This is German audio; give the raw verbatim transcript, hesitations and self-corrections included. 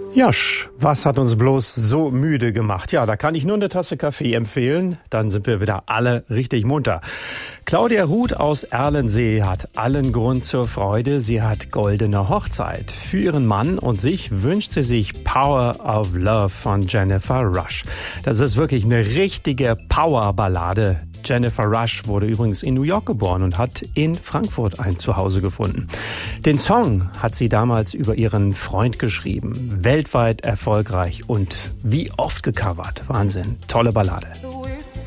Josch, was hat uns bloß so müde gemacht? Ja, da kann ich nur eine Tasse Kaffee empfehlen, dann sind wir wieder alle richtig munter. Claudia Huth aus Erlensee hat allen Grund zur Freude. Sie hat goldene Hochzeit. Für ihren Mann und sich wünscht sie sich Power of Love von Jennifer Rush. Das ist wirklich eine richtige Powerballade. Jennifer Rush wurde übrigens in New York geboren und hat in Frankfurt ein Zuhause gefunden. Den Song hat sie damals über ihren Freund geschrieben. Weltweit erfolgreich und wie oft gecovert. Wahnsinn. Tolle Ballade.